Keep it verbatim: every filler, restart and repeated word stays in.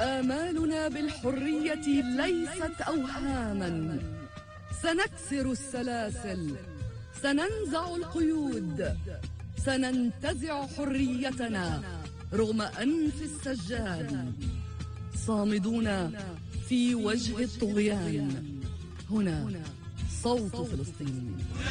آمالنا بالحرية ليست أوهاما، سنكسر السلاسل، سننزع القيود، سننتزع حريتنا رغم أنف السجال، صامدون في وجه الطغيان. هنا صوت فلسطين.